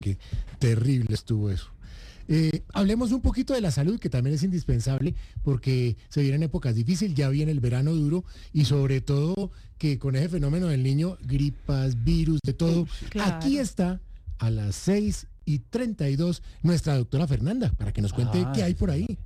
que terrible estuvo eso. Hablemos un poquito de la salud, que también es indispensable porque se vienen épocas difíciles, ya viene el verano duro y sobre todo que con ese fenómeno del niño, gripas, virus, de todo. Claro. Aquí está a las 6:32 nuestra doctora Fernanda para que nos cuente qué hay por ahí.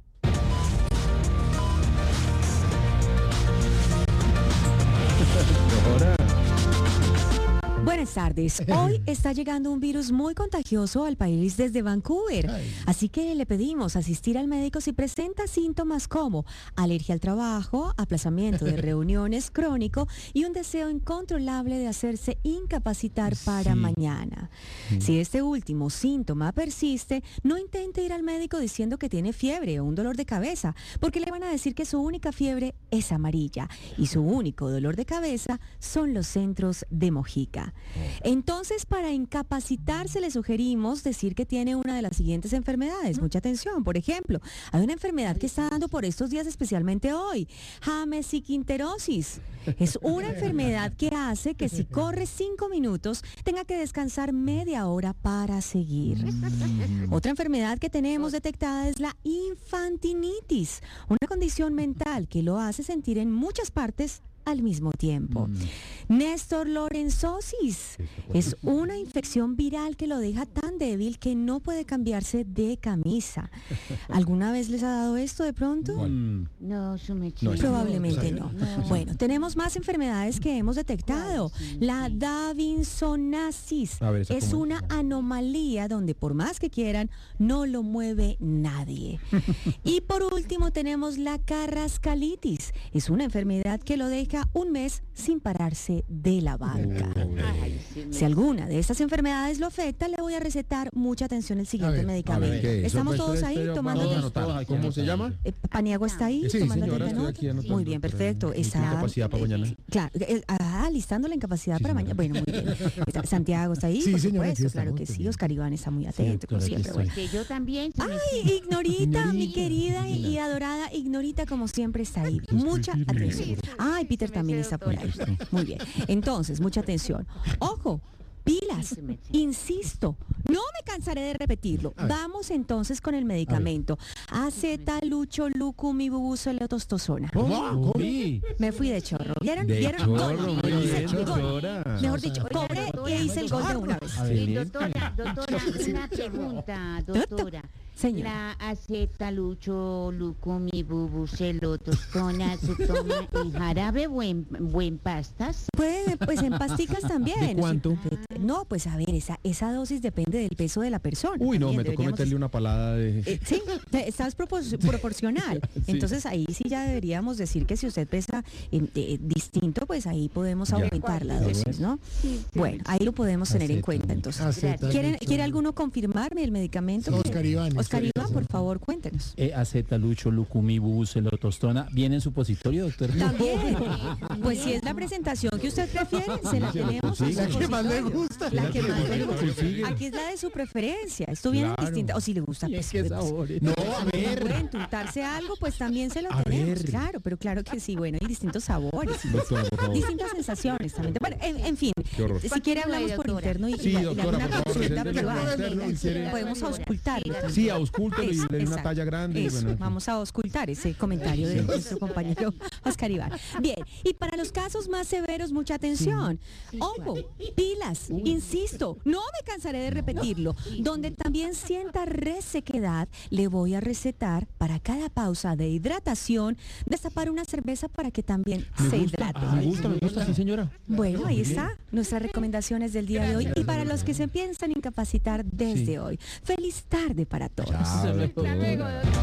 Buenas tardes. Hoy está llegando un virus muy contagioso al país desde Vancouver. Así que le pedimos asistir al médico si presenta síntomas como alergia al trabajo, aplazamiento de reuniones crónico y un deseo incontrolable de hacerse incapacitar para mañana. Si este último síntoma persiste, no intente ir al médico diciendo que tiene fiebre o un dolor de cabeza, porque le van a decir que su única fiebre es amarilla y su único dolor de cabeza son los centros de Mojica. Entonces, para incapacitarse le sugerimos decir que tiene una de las siguientes enfermedades. Mucha atención. Por ejemplo, hay una enfermedad que está dando por estos días, especialmente hoy, James-Sikinterosis. Es una enfermedad que hace que si corre 5 minutos tenga que descansar media hora para seguir. Otra enfermedad que tenemos detectada es la infantinitis, una condición mental que lo hace sentir en muchas partes al mismo tiempo. Néstor Lorenzosis es una infección viral que lo deja tan débil que no puede cambiarse de camisa. ¿Alguna vez les ha dado esto de pronto? No, probablemente no. Bueno, tenemos más enfermedades que hemos detectado. La Davinsonasis es una anomalía donde por más que quieran, no lo mueve nadie. Y por último tenemos la carrascalitis. Es una enfermedad que lo deja un mes sin pararse de la banca. Si alguna de estas enfermedades lo afecta, le voy a recetar mucha atención el siguiente medicamento. Estamos todos ahí tomando nota. ¿Cómo se llama? Paniagua está ahí. Sí, tomando señora, estoy aquí anotando. Muy bien, perfecto. Incapacidad para mañana. Claro, listando la incapacidad para mañana. Bueno, muy bien. Santiago está ahí, por supuesto, claro que sí. Oscar Iván está muy atento, como siempre. Bueno. Yo también. Ay, Ignorita, mi querida y adorada Ignorita, como siempre está ahí. Mucha atención. Ay, Peter también está por ahí. Muy bien. Entonces, mucha atención. Ojo, pilas, insisto, no me cansaré de repetirlo. Vamos entonces con el medicamento. Acetalucholucumibubusolotostosona. Me fui de chorro. ¿Vieron? Gol. Mejor dicho, cobré e hice el gol de una vez. Doctora, una pregunta, doctora. Señor. La acetalucholucumibubussolotostona se toma en jarabe o en pastas. Puede, pues en pasticas también. ¿De cuánto? No, pues a ver, esa dosis depende del peso de la persona. Uy, no, también me tocó meterle una palada de... Sí, estás proporcional. Sí. Entonces ahí sí ya deberíamos decir que si usted pesa distinto, pues ahí podemos aumentar la dosis, ¿no? Sí. Bueno, ahí lo podemos tener en cuenta. Entonces, ¿quiere alguno confirmarme el medicamento? Oscar Iván, por favor, cuéntenos. Acetalucholucumibubussolotostona. ¿Viene en supositorio, doctor? También. Pues si es la presentación que usted prefiere, se la tenemos. La que más le gusta. La que más le gusta. Aquí es la de su preferencia. Esto viene distinta. O si le gusta, pues. No, a ver. Por untarse algo, pues también se lo tenemos. Claro, pero claro que sí. Bueno, hay distintos sabores. Distintas sensaciones también. Bueno, en fin. Si quiere hablamos por interno y doctora, una consulta privada. ¿quiere? Podemos auscultarlo. Sí, auscúltelo y le una talla grande. Eso, bueno, vamos a auscultar ese comentario de nuestro compañero Oscar Iván. Bien, y para los casos más severos, mucha atención. Ojo, pilas, insisto, no me cansaré de repetirlo. Donde también sienta resequedad, le voy a recetar para cada pausa de hidratación, destapar una cerveza para que también se hidrate. Me gusta, sí, señora. Bueno, ahí está, nuestras recomendaciones del día de hoy. Y para los que se piensan incapacitar desde hoy, feliz tarde para todos. Chao,